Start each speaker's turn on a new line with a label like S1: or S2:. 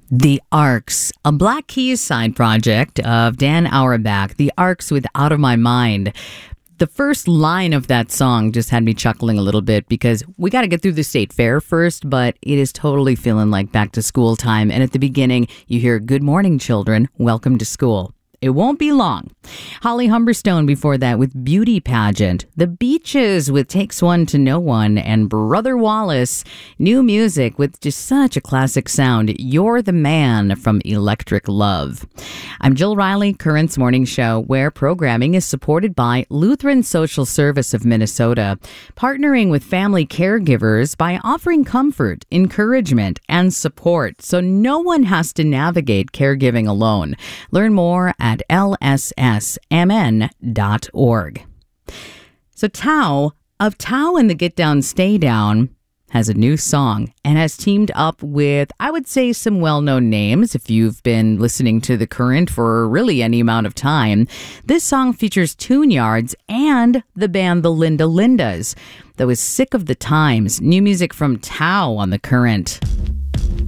S1: The Arcs, a Black Keys side project of Dan Auerbach. The Arcs with Out of My Mind. The first line of that song just had me chuckling a little bit because we got to get through the state fair first, but it is totally feeling like back to school time. And at the beginning, you hear, "Good morning, children. Welcome to school." It won't be long. Holly Humberstone before that with Beauty Pageant. The Beaches with Takes One to Know One. And Brother Wallace, new music with just such a classic sound. You're the Man from Electric Love. I'm Jill Riley, Currents Morning Show, where programming is supported by Lutheran Social Service of Minnesota, partnering with family caregivers by offering comfort, encouragement, and support so no one has to navigate caregiving alone. Learn more at lssmn.org. So Tao of Tao and the Get Down Stay Down has a new song and has teamed up with, I would say, some well-known names if you've been listening to The Current for really any amount of time. This song features Tune Yards and the band The Linda Lindas. That was Sick of the Times. New music from Tao on The Current.